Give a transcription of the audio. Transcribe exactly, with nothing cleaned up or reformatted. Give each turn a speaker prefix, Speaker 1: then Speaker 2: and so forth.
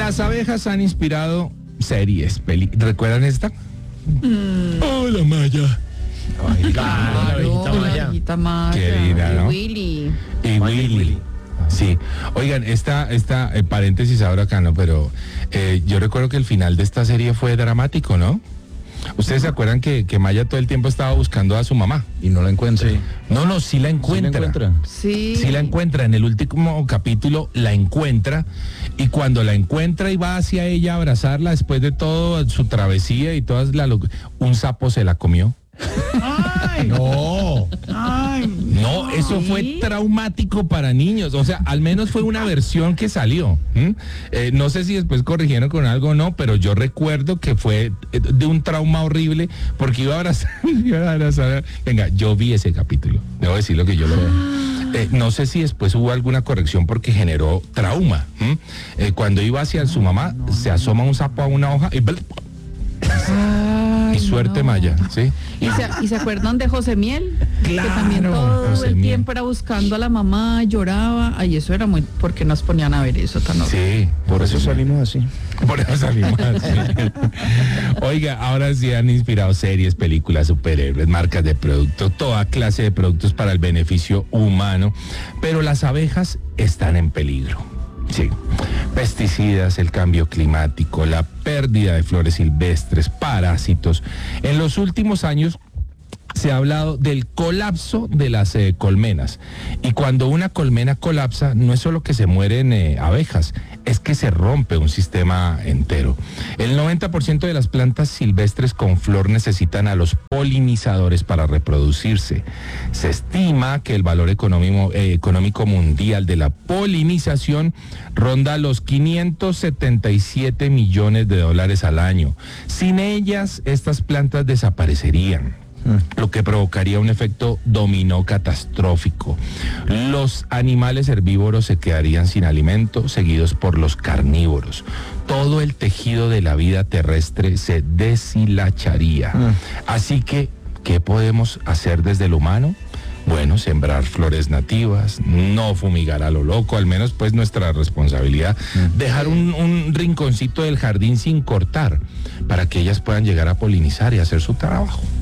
Speaker 1: Las abejas han inspirado series, peli... ¿Recuerdan esta?
Speaker 2: Mm.
Speaker 1: Hola, Maya.
Speaker 2: Ay, claro, la abejita
Speaker 3: la
Speaker 2: Maya.
Speaker 3: abejita Maya.
Speaker 1: Querida, ¿no?
Speaker 3: Y Willy.
Speaker 1: Y Willy. Willy. Sí, oigan, esta, esta eh, paréntesis ahora acá, ¿no? Pero eh, yo recuerdo que el final de esta serie fue dramático, ¿no? ¿Ustedes se acuerdan que, que Maya todo el tiempo estaba buscando a su mamá?
Speaker 2: Y no la encuentra. Sí.
Speaker 1: No, no, sí la encuentra.
Speaker 2: ¿Sí la encuentra?
Speaker 3: Sí.
Speaker 1: Sí la encuentra. En el último capítulo la encuentra. Y cuando la encuentra y va hacia ella a abrazarla, después de todo su travesía y todas la loc- un sapo se la comió.
Speaker 2: ¡Ay! No.
Speaker 3: Ay,
Speaker 1: No, eso
Speaker 3: ¿sí?
Speaker 1: fue traumático para niños. O sea, al menos fue una versión que salió. ¿Mm? Eh, no sé si después corrigieron con algo o no, pero yo recuerdo que fue de un trauma horrible porque iba a abrazar, iba a abrazar. Venga, yo vi ese capítulo. Debo decir lo que yo lo veo. Eh, no sé si después hubo alguna corrección porque generó trauma. ¿Mm? Eh, cuando iba hacia su mamá, se asoma un sapo a una hoja y...
Speaker 3: Ay,
Speaker 1: y suerte,
Speaker 3: no.
Speaker 1: Maya, ¿sí?
Speaker 3: ¿Y se, ¿Y se acuerdan de José Miel?
Speaker 1: Claro,
Speaker 3: que también todo
Speaker 1: José
Speaker 3: el
Speaker 1: Miel.
Speaker 3: tiempo era buscando a la mamá, lloraba. Ay, eso era muy... ¿Por qué nos ponían a ver eso tan horrible?
Speaker 1: Sí,
Speaker 2: Por eso salimos así.
Speaker 1: Por eso salimos así. Oiga, ahora sí han inspirado series, películas, superhéroes, marcas de productos, toda clase de productos para el beneficio humano, pero las abejas están en peligro. Sí, pesticidas, el cambio climático, la pérdida de flores silvestres, parásitos. En los últimos años se ha hablado del colapso de las eh, colmenas. Y cuando una colmena colapsa, no es solo que se mueren eh, abejas, es que se rompe un sistema entero. El noventa por ciento de las plantas silvestres con flor necesitan a los polinizadores para reproducirse. Se estima que el valor económico, eh, económico mundial de la polinización ronda los quinientos setenta y siete millones de dólares al año. Sin ellas, estas plantas desaparecerían, lo que provocaría un efecto dominó catastrófico. Los animales herbívoros se quedarían sin alimento, seguidos por los carnívoros. Todo el tejido de la vida terrestre se deshilacharía. Mm. Así que, ¿qué podemos hacer desde el humano? Bueno, sembrar flores nativas, no fumigar a lo loco, al menos pues nuestra responsabilidad, mm. dejar un, un rinconcito del jardín sin cortar, para que ellas puedan llegar a polinizar y hacer su trabajo.